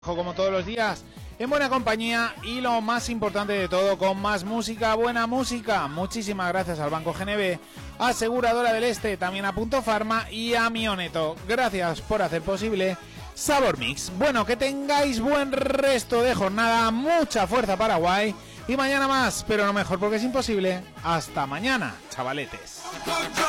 Como todos los días, en buena compañía y lo más importante de todo, con más música, buena música. Muchísimas gracias al Banco GNB, Aseguradora del Este, también a Punto Pharma y a Mioneto. Gracias por hacer posible Sabor Mix. Bueno, que tengáis buen resto de jornada, mucha fuerza Paraguay y mañana más, pero no mejor porque es imposible. Hasta mañana, chavaletes.